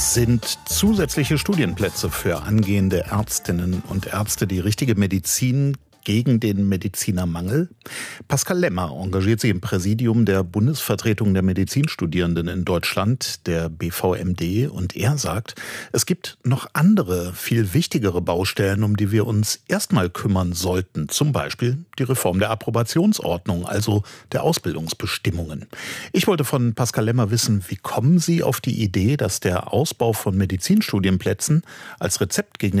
Sind zusätzliche Studienplätze für angehende Ärztinnen und Ärzte die richtige Medizin gegen den Medizinermangel? Pascal Lemmer engagiert sich im Präsidium der Bundesvertretung der Medizinstudierenden in Deutschland, der BVMD, und er sagt, es gibt noch andere, viel wichtigere Baustellen, um die wir uns erstmal kümmern sollten. Zum Beispiel die Reform der Approbationsordnung, also der Ausbildungsbestimmungen. Ich wollte von Pascal Lemmer wissen, wie kommen Sie auf die Idee, dass der Ausbau von Medizinstudienplätzen als Rezept gegen